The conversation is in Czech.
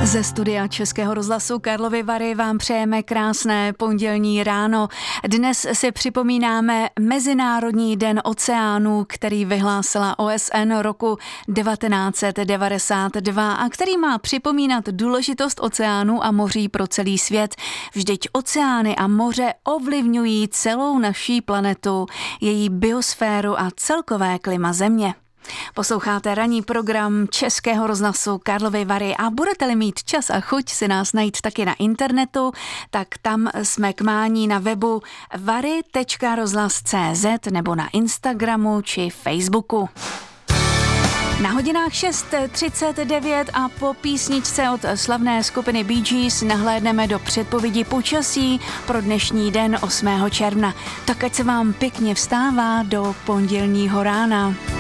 Ze studia Českého rozhlasu Karlovy Vary vám přejeme krásné pondělní ráno. Dnes si připomínáme Mezinárodní den oceánů, který vyhlásila OSN roku 1992 a který má připomínat důležitost oceánů a moří pro celý svět. Vždyť oceány a moře ovlivňují celou naší planetu, její biosféru a celkové klima Země. Posloucháte ranní program Českého rozhlasu Karlovy Vary a budete-li mít čas a chuť si nás najít taky na internetu, tak tam jsme k mání na webu vary.rozhlas.cz nebo na Instagramu či Facebooku. Na hodinách 6:39 a po písničce od slavné skupiny Bee Gees nahlédneme do předpovědi počasí pro dnešní den 8. června. Tak ať se vám pěkně vstává do pondělního rána.